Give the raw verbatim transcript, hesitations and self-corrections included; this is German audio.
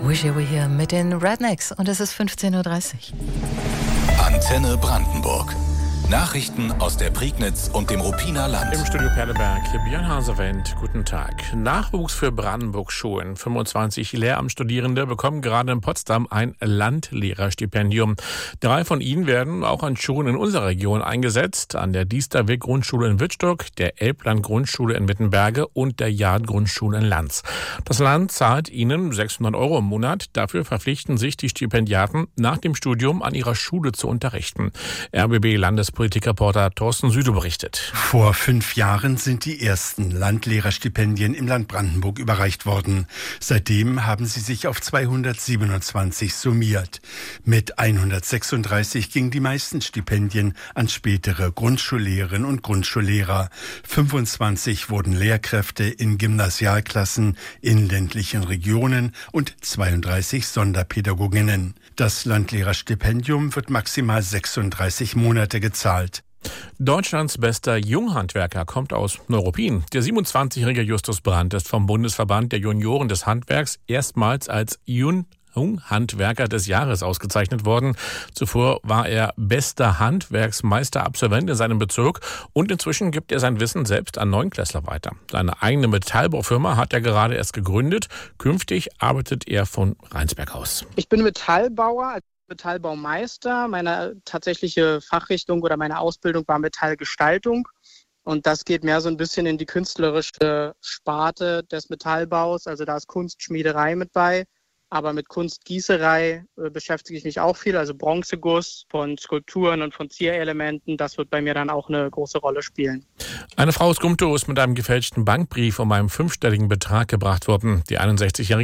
Wish You Were Here mit den Rednecks und es ist fünfzehn Uhr dreißig. Antenne Brandenburg. Nachrichten aus der Prignitz und dem Ruppiner Land. Im Studio Perleberg, Björn Hasewendt, guten Tag. Nachwuchs für Brandenburg-Schulen. fünfundzwanzig Lehramtsstudierende bekommen gerade in Potsdam ein Landlehrerstipendium. Drei von ihnen werden auch an Schulen in unserer Region eingesetzt. An der Diesterweg-Grundschule in Wittstock, der Elbland-Grundschule in Wittenberge und der Jahn-Grundschule in Lanz. Das Land zahlt ihnen sechshundert Euro im Monat. Dafür verpflichten sich die Stipendiaten, nach dem Studium an ihrer Schule zu unterrichten. R B B-Landespolitikreporter Thorsten Süde berichtet. Vor fünf Jahren sind die ersten Landlehrerstipendien im Land Brandenburg überreicht worden. Seitdem haben sie sich auf zweihundertsiebenundzwanzig summiert. Mit hundertsechsunddreißig gingen die meisten Stipendien an spätere Grundschullehrerinnen und Grundschullehrer. fünfundzwanzig wurden Lehrkräfte in Gymnasialklassen in ländlichen Regionen und zweiunddreißig Sonderpädagoginnen. Das Landlehrerstipendium wird maximal sechsunddreißig Monate gezahlt. Deutschlands bester Junghandwerker kommt aus Neuruppin. Der siebenundzwanzigjährige Justus Brandt ist vom Bundesverband der Junioren des Handwerks erstmals als Jun Handwerker des Jahres ausgezeichnet worden. Zuvor war er bester Handwerksmeisterabsolvent in seinem Bezirk und inzwischen gibt er sein Wissen selbst an Neunklässler weiter. Seine eigene Metallbaufirma hat er gerade erst gegründet. Künftig arbeitet er von Rheinsberg aus. Ich bin Metallbauer, Metallbaumeister. Meine tatsächliche Fachrichtung oder meine Ausbildung war Metallgestaltung. Und das geht mehr so ein bisschen in die künstlerische Sparte des Metallbaus. Also da ist Kunstschmiederei mit bei. Aber mit Kunstgießerei äh, beschäftige ich mich auch viel, also Bronzeguss von Skulpturen und von Zierelementen, das wird bei mir dann auch eine große Rolle spielen. Eine Frau aus Gumtow ist mit einem gefälschten Bankbrief um einen fünfstelligen Betrag gebracht worden. Die einundsechzigjährige